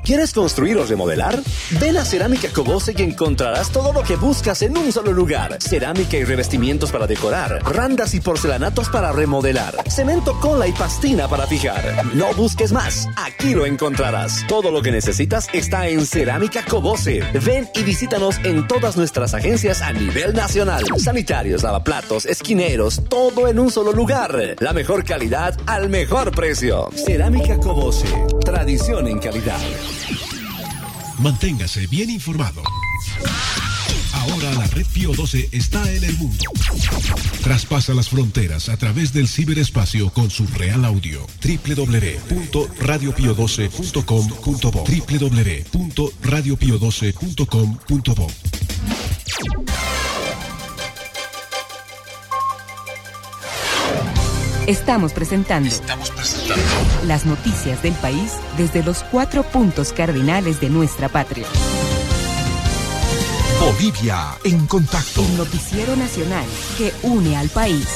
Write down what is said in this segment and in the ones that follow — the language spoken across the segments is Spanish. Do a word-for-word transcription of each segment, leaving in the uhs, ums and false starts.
¿Quieres construir o remodelar? Ven a Cerámica Cobose y encontrarás todo lo que buscas en un solo lugar. Cerámica y revestimientos para decorar, randas y porcelanatos para remodelar, cemento, cola y pastina para fijar. No busques más, aquí lo encontrarás. Todo lo que necesitas está en Cerámica Cobose. Ven y visítanos en todas nuestras agencias a nivel nacional. Sanitarios, lavaplatos, esquineros, todo en un solo lugar. La mejor calidad al mejor precio. Cerámica Cobose, tradición en calidad. Manténgase bien informado. Ahora la red Pío doce está en el mundo. Traspasa las fronteras a través del ciberespacio con su real audio. doble u doble u doble u punto radio pío doce punto com punto bo doble u doble u doble u punto radio pío doce punto com punto bo. Estamos presentando, Estamos presentando las noticias del país desde los cuatro puntos cardinales de nuestra patria. Bolivia en contacto. El noticiero nacional que une al país.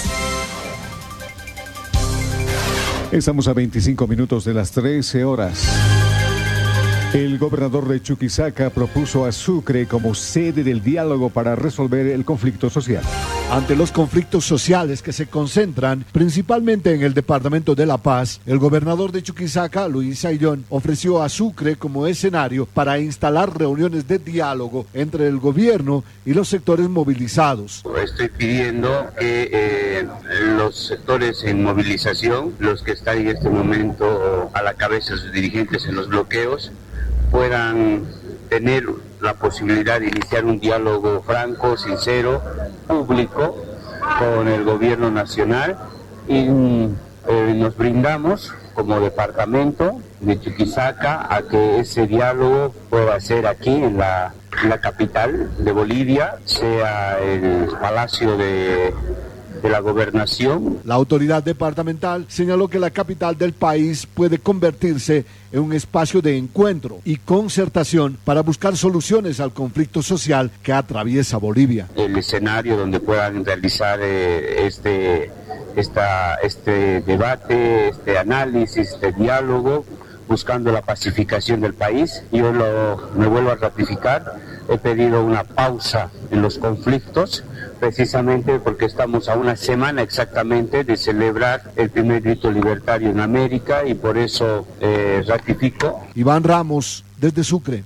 Estamos a veinticinco minutos de las trece horas. El gobernador de Chuquisaca propuso a Sucre como sede del diálogo para resolver el conflicto social. Ante los conflictos sociales que se concentran principalmente en el departamento de La Paz, el gobernador de Chuquisaca, Luis Ayllón, ofreció a Sucre como escenario para instalar reuniones de diálogo entre el gobierno y los sectores movilizados. Estoy pidiendo que eh, los sectores en movilización, los que están en este momento a la cabeza de sus dirigentes en los bloqueos, puedan tener la posibilidad de iniciar un diálogo franco, sincero, público con el gobierno nacional y eh, nos brindamos como departamento de Chuquisaca a que ese diálogo pueda ser aquí en la, en la capital de Bolivia, sea el Palacio de de la gobernación. La autoridad departamental señaló que la capital del país puede convertirse en un espacio de encuentro y concertación para buscar soluciones al conflicto social que atraviesa Bolivia. El escenario donde puedan realizar eh, este, esta, este debate, este análisis, este diálogo, buscando la pacificación del país. Yo lo, me vuelvo a ratificar, he pedido una pausa en los conflictos, precisamente porque estamos a una semana exactamente de celebrar el primer grito libertario en América y por eso eh, ratifico. Iván Ramos, desde Sucre.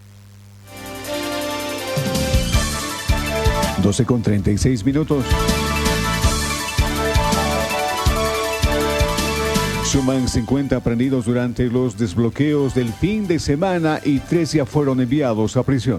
doce con treinta y seis minutos. Suman cincuenta aprendidos durante los desbloqueos del fin de semana y tres ya fueron enviados a prisión.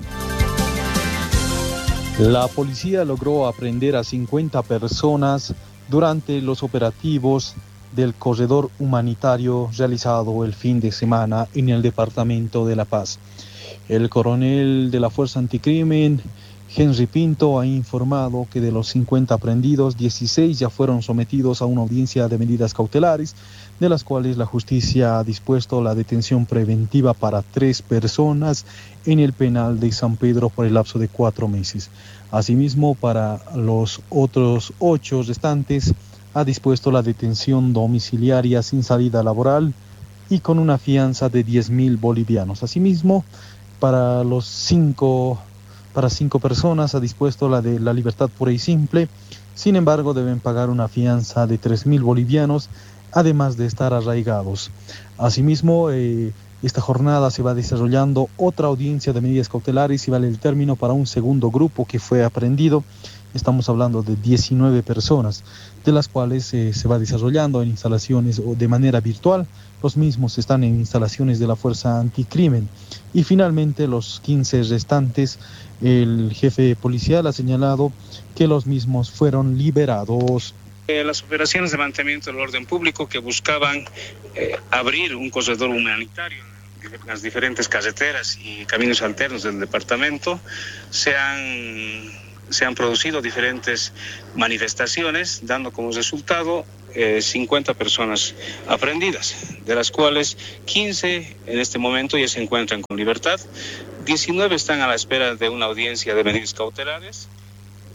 La policía logró aprender a cincuenta personas durante los operativos del corredor humanitario realizado el fin de semana en el departamento de La Paz. El coronel de la Fuerza Anticrimen, Henry Pinto, ha informado que de los cincuenta aprehendidos, dieciséis ya fueron sometidos a una audiencia de medidas cautelares, de las cuales la justicia ha dispuesto la detención preventiva para tres personas en el penal de San Pedro por el lapso de cuatro meses. Asimismo, para los otros ocho restantes, ha dispuesto la detención domiciliaria sin salida laboral y con una fianza de diez mil bolivianos. Asimismo, para los cinco, para cinco personas ha dispuesto la de la libertad pura y simple. Sin embargo, deben pagar una fianza de tres mil bolivianos, además de estar arraigados. Asimismo, eh, esta jornada se va desarrollando otra audiencia de medidas cautelares y vale el término para un segundo grupo que fue aprehendido. Estamos hablando de diecinueve personas, de las cuales eh, se va desarrollando en instalaciones o de manera virtual. Los mismos están en instalaciones de la Fuerza Anticrimen. Y finalmente, los quince restantes, el jefe policial ha señalado que los mismos fueron liberados. Eh, las operaciones de mantenimiento del orden público que buscaban eh, abrir un corredor humanitario en las diferentes carreteras y caminos alternos del departamento, se han, se han producido diferentes manifestaciones, dando como resultado eh, cincuenta personas aprehendidas, de las cuales quince en este momento ya se encuentran con libertad, diecinueve están a la espera de una audiencia de medidas cautelares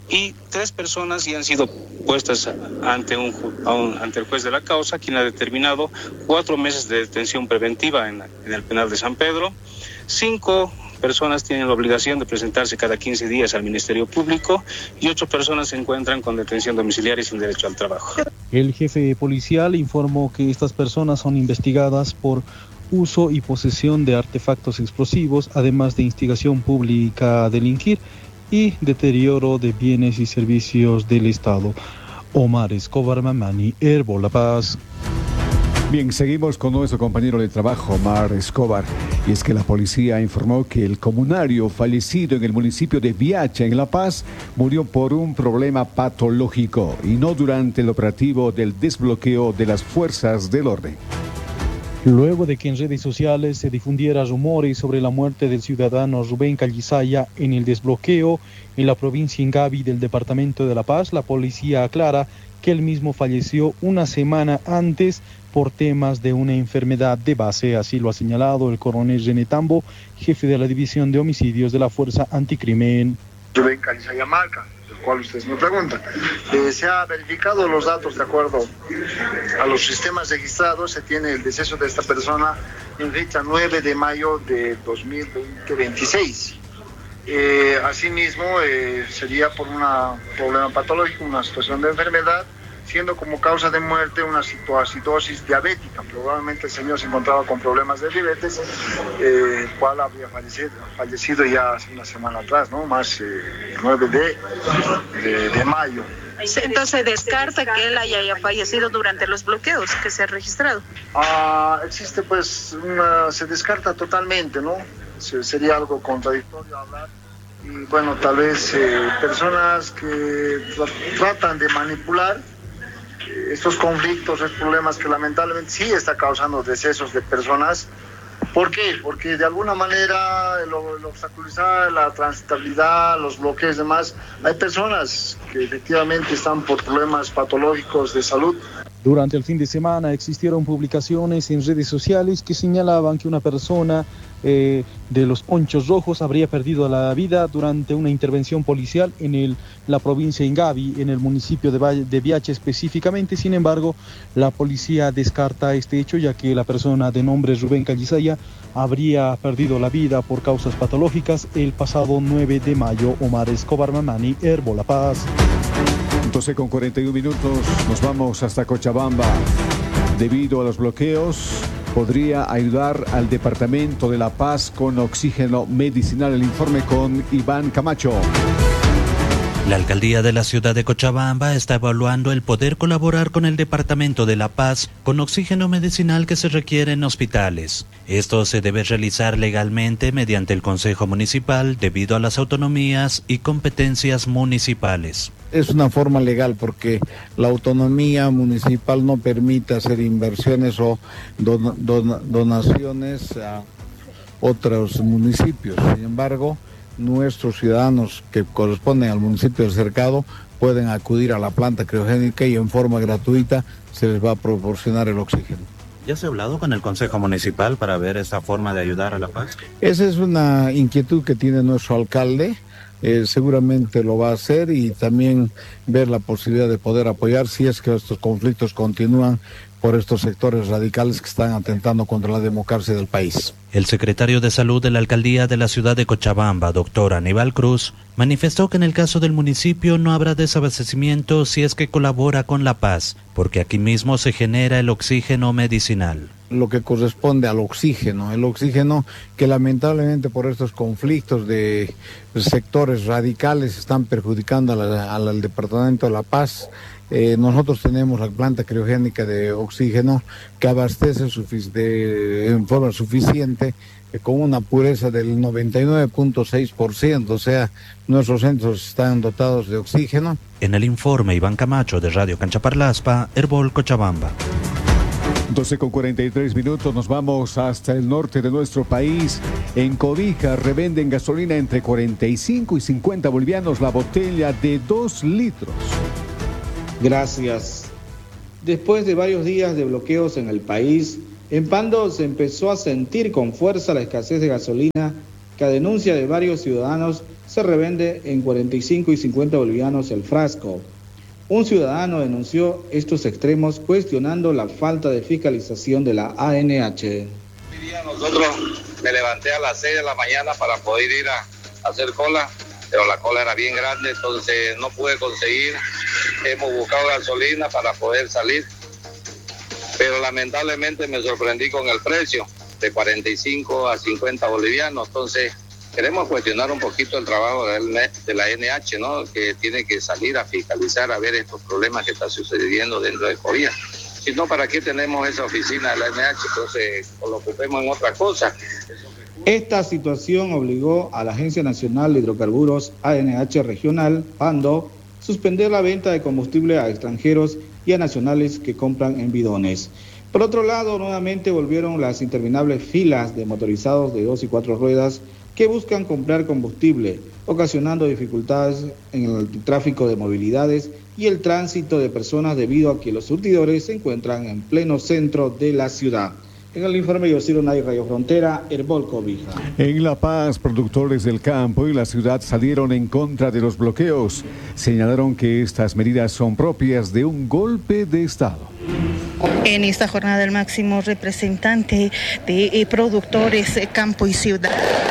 y tres personas ya han sido puestas ante, un, un, ante el juez de la causa, quien ha determinado cuatro meses de detención preventiva en, en el penal de San Pedro. Cinco personas tienen la obligación de presentarse cada quince días al Ministerio Público y ocho personas se encuentran con detención domiciliaria y sin derecho al trabajo. El jefe policial informó que estas personas son investigadas por uso y posesión de artefactos explosivos, además de instigación pública a delinquir y deterioro de bienes y servicios del Estado. Omar Escobar Mamani, Herbo La Paz. Bien, seguimos con nuestro compañero de trabajo, Omar Escobar, y es que la policía informó que el comunario fallecido en el municipio de Viacha, en La Paz, murió por un problema patológico y no durante el operativo del desbloqueo de las fuerzas del orden. Luego de que en redes sociales se difundieran rumores sobre la muerte del ciudadano Rubén Callisaya en el desbloqueo en la provincia Ingavi del departamento de La Paz, la policía aclara que él mismo falleció una semana antes por temas de una enfermedad de base, así lo ha señalado el coronel René Tambo, jefe de la División de Homicidios de la Fuerza Anticrimen. Rubén Callisaya Marca, del cual ustedes me preguntan. Eh, se ha verificado los datos de acuerdo a los sistemas registrados, se tiene el deceso de esta persona en fecha nueve de mayo de dos mil veintiséis. Eh, asimismo, eh, sería por un problema patológico, una situación de enfermedad, siendo como causa de muerte una citoacidosis diabética. Probablemente el señor se encontraba con problemas de diabetes, eh, el cual habría fallecido, fallecido ya hace una semana atrás, ¿no? Más eh, nueve de mayo. Entonces descarta que él haya fallecido durante los bloqueos que se han registrado. Ah, existe pues, una, se descarta totalmente, ¿no? Se, sería algo contradictorio hablar. Y bueno, tal vez eh, personas que tra- tratan de manipular estos conflictos, estos problemas que lamentablemente sí está causando decesos de personas. ¿Por qué? Porque de alguna manera el, el obstaculizar la transitabilidad, los bloqueos y demás, hay personas que efectivamente están por problemas patológicos de salud. Durante el fin de semana existieron publicaciones en redes sociales que señalaban que una persona eh, de los ponchos rojos habría perdido la vida durante una intervención policial en el, la provincia de Ingavi, en el municipio de, Valle, de Viacha específicamente. Sin embargo, la policía descarta este hecho, ya que la persona de nombre Rubén Callisaya habría perdido la vida por causas patológicas el pasado nueve de mayo. Omar Escobar Mamani, Herbo La Paz. Entonces, con cuarenta y un minutos nos vamos hasta Cochabamba. Debido a los bloqueos, podría ayudar al departamento de La Paz con oxígeno medicinal. El informe con Iván Camacho. La alcaldía de la ciudad de Cochabamba está evaluando el poder colaborar con el departamento de La Paz con oxígeno medicinal que se requiere en hospitales. Esto se debe realizar legalmente mediante el Consejo Municipal debido a las autonomías y competencias municipales. Es una forma legal porque la autonomía municipal no permite hacer inversiones o don, don, donaciones a otros municipios. Sin embargo, nuestros ciudadanos que corresponden al municipio del cercado pueden acudir a la planta criogénica y en forma gratuita se les va a proporcionar el oxígeno. ¿Ya se ha hablado con el Consejo Municipal para ver esta forma de ayudar a La Paz? Esa es una inquietud que tiene nuestro alcalde. Eh, seguramente lo va a hacer y también ver la posibilidad de poder apoyar si es que estos conflictos continúan por estos sectores radicales que están atentando contra la democracia del país. El secretario de Salud de la Alcaldía de la ciudad de Cochabamba, doctor Aníbal Cruz, manifestó que en el caso del municipio no habrá desabastecimiento si es que colabora con La Paz, porque aquí mismo se genera el oxígeno medicinal. Lo que corresponde al oxígeno, el oxígeno que lamentablemente por estos conflictos de sectores radicales están perjudicando a la, al departamento de La Paz. Eh, nosotros tenemos la planta criogénica de oxígeno que abastece sufic- de, en forma suficiente eh, con una pureza del noventa y nueve punto seis por ciento, o sea, nuestros centros están dotados de oxígeno. En el informe, Iván Camacho de Radio Canchaparlaspa, Herbol Cochabamba. doce con cuarenta y tres minutos, nos vamos hasta el norte de nuestro país. En Cobija revenden gasolina entre cuarenta y cinco y cincuenta bolivianos la botella de dos litros. Gracias. Después de varios días de bloqueos en el país, en Pando se empezó a sentir con fuerza la escasez de gasolina que a denuncia de varios ciudadanos se revende en cuarenta y cinco y cincuenta bolivianos el frasco. Un ciudadano denunció estos extremos cuestionando la falta de fiscalización de la A N H. Nosotros me levanté a las seis de la mañana para poder ir a hacer cola, pero la cola era bien grande, entonces no pude conseguir. Hemos buscado gasolina para poder salir, pero lamentablemente me sorprendí con el precio de cuarenta y cinco a cincuenta bolivianos. Entonces queremos cuestionar un poquito el trabajo de la A N H, ¿no? Que tiene que salir a fiscalizar, a ver estos problemas que están sucediendo dentro de Covía. Si no, ¿para qué tenemos esa oficina de la A N H? Entonces, o lo ocupemos en otra cosa. Esta situación obligó a la Agencia Nacional de Hidrocarburos, A N H Regional, ANDO, suspender la venta de combustible a extranjeros y a nacionales que compran en bidones. Por otro lado, nuevamente volvieron las interminables filas de motorizados de dos y cuatro ruedas que buscan comprar combustible, ocasionando dificultades en el tráfico de movilidades y el tránsito de personas debido a que los surtidores se encuentran en pleno centro de la ciudad. En el informe Yosiro Nay, Radio Frontera, Herbol Cobija. En La Paz, productores del campo y la ciudad salieron en contra de los bloqueos. Señalaron que estas medidas son propias de un golpe de Estado. En esta jornada, el máximo representante de eh, productores eh, campo y ciudad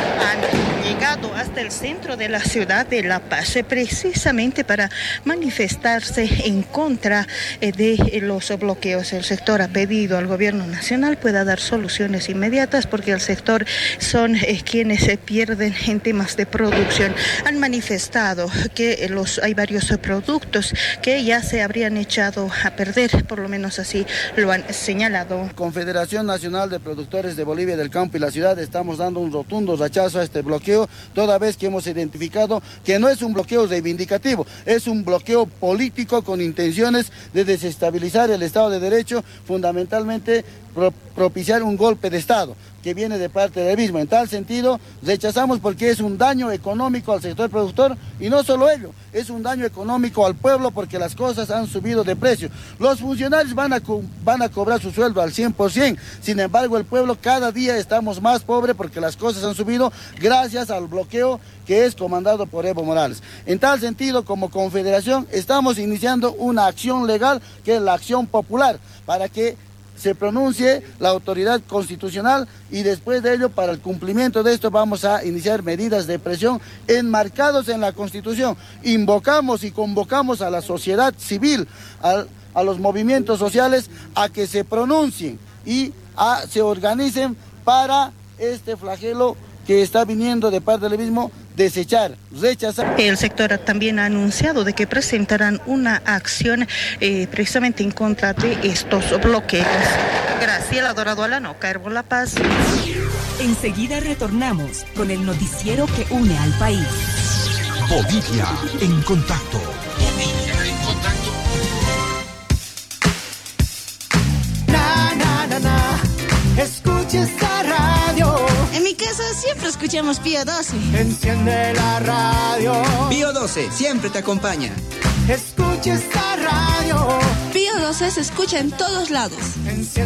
han llegado hasta el centro de la ciudad de La Paz, eh, precisamente para manifestarse en contra eh, de eh, los bloqueos. El sector ha pedido al gobierno nacional pueda dar soluciones inmediatas porque el sector son eh, quienes se pierden en temas de producción. Han manifestado que eh, los hay varios eh, productos que ya se habrían echado a perder, por lo menos así lo han señalado. Confederación Nacional de Productores de Bolivia del Campo y la Ciudad estamos dando un rotundo rechazo a este bloqueo, toda vez que hemos identificado que no es un bloqueo reivindicativo, es un bloqueo político con intenciones de desestabilizar el Estado de Derecho, fundamentalmente pro propiciar un golpe de Estado que viene de parte del mismo. En tal sentido, rechazamos porque es un daño económico al sector productor y no solo ello, es un daño económico al pueblo porque las cosas han subido de precio. Los funcionarios van a, van a cobrar su sueldo al cien por ciento, sin embargo el pueblo cada día estamos más pobres porque las cosas han subido gracias al bloqueo que es comandado por Evo Morales. En tal sentido, como confederación, estamos iniciando una acción legal que es la acción popular para que se pronuncie la autoridad constitucional y después de ello, para el cumplimiento de esto, vamos a iniciar medidas de presión enmarcados en la Constitución. Invocamos y convocamos a la sociedad civil, a, a los movimientos sociales, a que se pronuncien y a, se organicen para este flagelo que está viniendo de parte del mismo, desechar, rechazar. El sector también ha anunciado de que presentarán una acción eh, precisamente en contra de estos bloqueos. Graciela Dorado Alanoca, Herbol La Paz. Enseguida retornamos con el noticiero que une al país. Bolivia en contacto. Bolivia en contacto. Na, na, na, na. Escucha esta radio. En mi casa siempre escuchamos Pío doce. Enciende la radio. Pío doce siempre te acompaña. Escucha esta radio. Pío doce se escucha en todos lados. Enciende